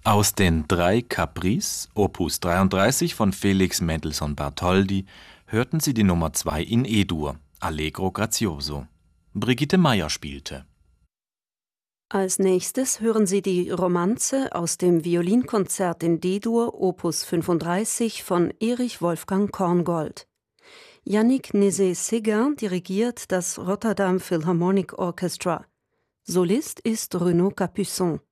Aus den 3 Caprices, Opus 33 von Felix Mendelssohn Bartholdy, hörten Sie die Nummer 2 in E-Dur, Allegro grazioso. Brigitte Meier spielte. Als nächstes hören Sie die Romanze aus dem Violinkonzert in D-Dur, Opus 35 von Erich Wolfgang Korngold. Yannick Nézet-Séguin dirigiert das Rotterdam Philharmonic Orchestra. Solist ist Renaud Capuçon.